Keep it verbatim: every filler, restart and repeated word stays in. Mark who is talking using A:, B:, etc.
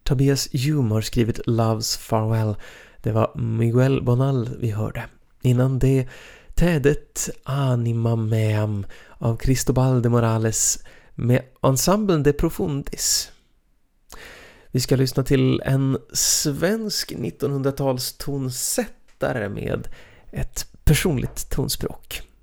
A: Tobias Hume har skrivit Love's Farewell. Det var Miguel Bonal vi hörde. Innan det Tedet Anima Meam av Cristobal de Morales med ensemblen de Profundis. Vi ska lyssna till en svensk nittonhundratals tonsättare med ett personligt tonspråk.